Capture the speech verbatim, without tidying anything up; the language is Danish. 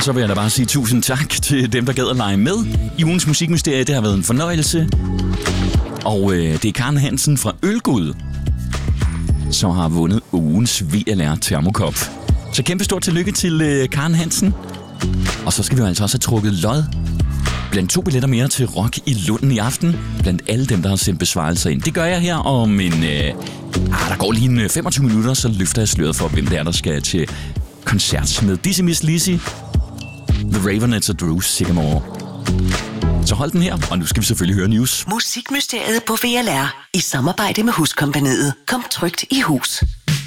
så vil jeg da bare sige tusind tak til dem, der gad at lege med i ugens musikmysterie. Det har været en fornøjelse. Og øh, det er Karen Hansen fra Ølgud, som har vundet ugens V L R termokop. Så kæmpe stort tillykke til øh, Karen Hansen. Og så skal vi jo altså også have trukket lod blandt to billetter mere til Rock i Lunden i aften, blandt alle dem, der har sendt besvarelser ind. Det gør jeg her om en... Øh, ah, der går lige en femogtyve minutter, så løfter jeg sløret for, hvem det er, der skal til koncert med Dizzy Miss Lizzy, The Ravenettes og Drew Sycamore. Så hold den her, og nu skal vi selvfølgelig høre news. Musikmysteriet på V L R i samarbejde med Huskompagniet. Kom trygt i hus.